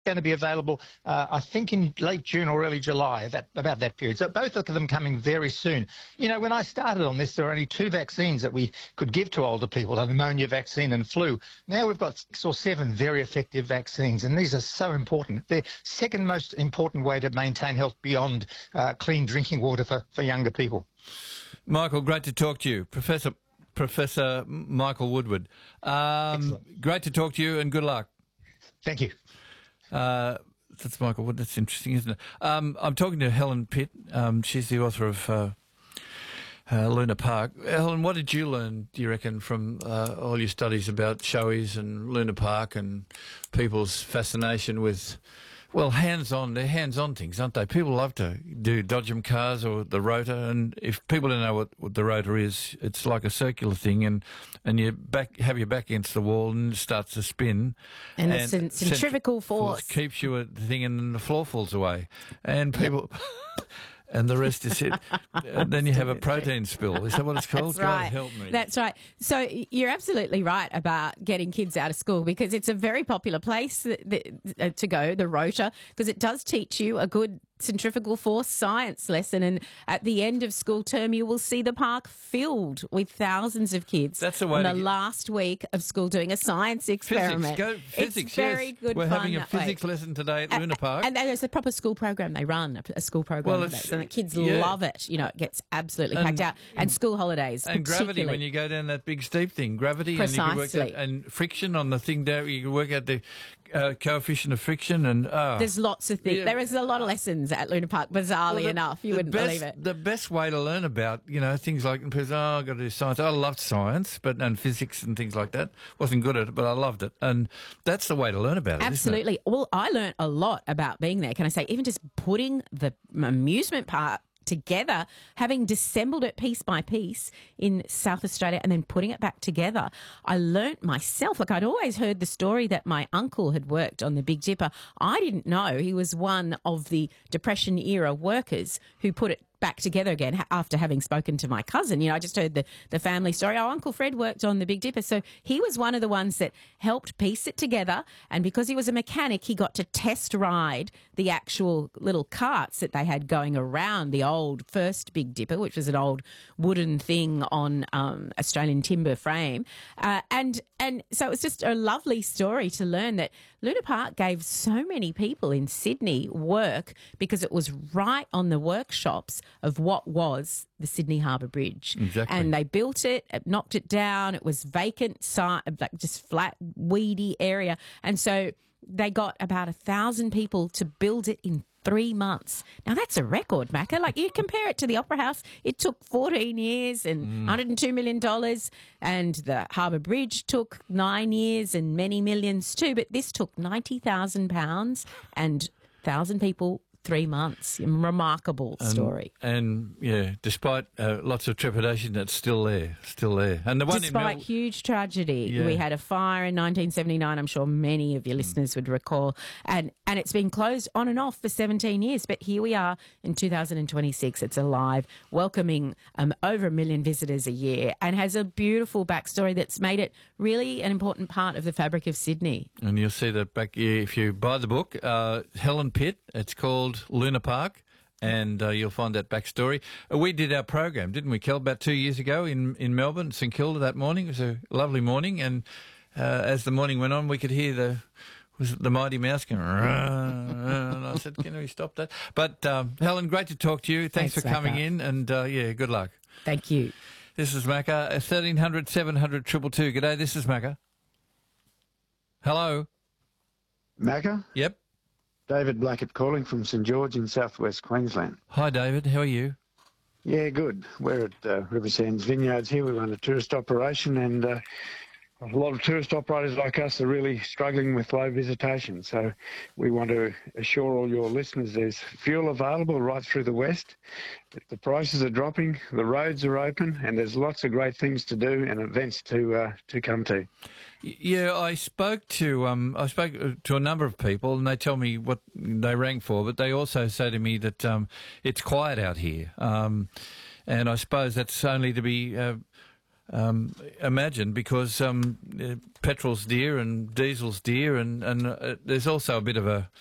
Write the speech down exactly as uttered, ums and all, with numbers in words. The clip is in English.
going to be available, uh, I think, in late June or early July, that, about that period. So both of them coming very soon. You know, when I started on this, there were only two vaccines that we could give to older people, the pneumonia vaccine and flu. Now we've got six or seven very effective vaccines, and these are so important. They're second most important way to maintain health beyond uh, clean drinking water for, for younger people. Michael, great to talk to you. Professor Professor Michael Woodward. Um, great to talk to you, and good luck. Thank you. Uh, that's Michael Wood. That's interesting, isn't it? Um, I'm talking to Helen Pitt. Um, she's the author of uh, uh, Luna Park. Helen, what did you learn, do you reckon, from uh, all your studies about showies and Luna Park and people's fascination with, well, hands-on, they're hands-on things, aren't they? People love to do Dodgem cars or the rotor, and if people don't know what, what the rotor is, it's like a circular thing, and, and you back have your back against the wall and it starts to spin. And, and the centrifugal force. force keeps you at the thing, and then the floor falls away. And people... And the rest is it. And then you have a protein spill. Is that what it's called? That's right. God help me. That's right. So you're absolutely right about getting kids out of school, because it's a very popular place to go, the rotor, because it does teach you a good centrifugal force science lesson. And at the end of school term, you will see the park filled with thousands of kids. That's the way on to the get... last week of school doing a science experiment. Physics, go physics. It's very yes. good We're fun having a that physics way. lesson today at and, Luna Park. And there's a proper school program. They run a school program. Well, for it's, that. And the kids yeah. love it. You know, it gets absolutely and, packed out. And school holidays, and gravity when you go down that big steep thing. Gravity, Precisely. and you can work out, and friction on the thing down. You can work out the uh, coefficient of friction, and uh, there's lots of things. Yeah. There is a lot of lessons at Luna Park. Bizarrely well, the, enough, you wouldn't best, believe it. The best way to learn about, you know, things like, oh, I've got to do science. I loved science, but and physics and things like that. Wasn't good at it, but I loved it, and that's the way to learn about it. Absolutely. Isn't it? Well, I learned a lot about being there. Can I say, even just putting the amusement park together, having dissembled it piece by piece in South Australia and then putting it back together, I learnt myself. Like, I'd always heard the story that my uncle had worked on the Big Dipper. I didn't know he was one of the Depression era workers who put it back together again after having spoken to my cousin. You know, I just heard the, the family story. Oh, Uncle Fred worked on the Big Dipper. So he was one of the ones that helped piece it together. And because he was a mechanic, he got to test ride the actual little carts that they had going around the old first Big Dipper, which was an old wooden thing on um, Australian timber frame. Uh, and, and so it was just a lovely story to learn that Luna Park gave so many people in Sydney work because it was right on the workshops of what was the Sydney Harbour Bridge. Exactly. And they built it, knocked it down. It was vacant, like just flat, weedy area. And so they got about a thousand people to build it in three months. Now, that's a record, Macca. Like, you compare it to the Opera House, it took fourteen years and Mm. one hundred two million dollars, and the Harbour Bridge took nine years and many millions too, but this took ninety thousand pounds and one thousand people, three months. Remarkable story. And, and yeah, despite uh, lots of trepidation, it's still there, still there. And the one Despite in Mel- huge tragedy, Yeah. we had a fire in nineteen seventy-nine. I'm sure many of your listeners would recall, and and it's been closed on and off for seventeen years. But here we are in two thousand twenty-six. It's alive, welcoming um, over a million visitors a year, and has a beautiful backstory that's made it really an important part of the fabric of Sydney. And you'll see that back if you buy the book, uh, Helen Pitt. It's called Luna Park, and uh, you'll find that backstory. Uh, we did our program, didn't we, Kel, about two years ago in, in Melbourne, St Kilda that morning. It was a lovely morning, and uh, as the morning went on, we could hear the was it the Mighty Mouse going, and I said, can we stop that? But um, Helen, great to talk to you. Thanks, Thanks for coming Macca. in, and uh, yeah, good luck. Thank you. This is Macca, thirteen hundred, seven hundred, two two two. G'day, this is Macca. Hello. Macca? Yep. David Blackett calling from St George in southwest Queensland. Hi, David. How are you? Yeah, good. We're at uh, River Sands Vineyards here. We run a tourist operation, and uh, a lot of tourist operators like us are really struggling with low visitation. So we want to assure all your listeners there's fuel available right through the west. The prices are dropping, the roads are open, and there's lots of great things to do and events to uh, to come to. Yeah, I spoke to um, I spoke to a number of people, and they tell me what they rang for, but they also say to me that um, it's quiet out here, um, and I suppose that's only to be uh, um, imagine, because um, uh, petrol's dear and diesel's dear, and, and uh, there's also a bit of a